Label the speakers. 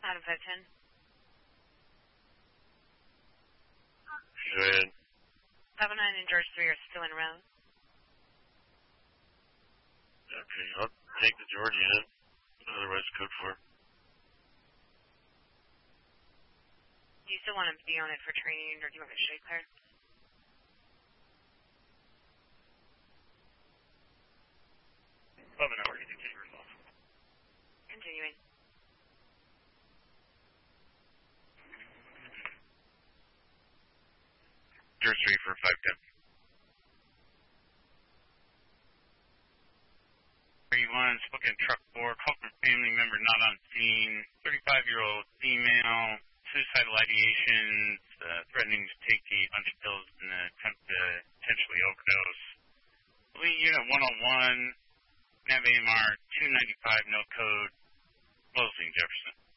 Speaker 1: Adam 510.
Speaker 2: Go ahead.
Speaker 1: 509 and George 3 are still en route.
Speaker 2: Okay, I'll take the George unit. Otherwise, code 4.
Speaker 1: Do you still want to be on it for training, or do you want me to show you clear? Continuing.
Speaker 2: George 3 for 510.
Speaker 3: 31, spoken truck 4, call from family member not on scene, 35-year-old female, suicidal ideations, threatening to take a bunch of pills in an attempt to potentially overdose. Lead unit 101, Nav AMR 295, no code, closing Jefferson.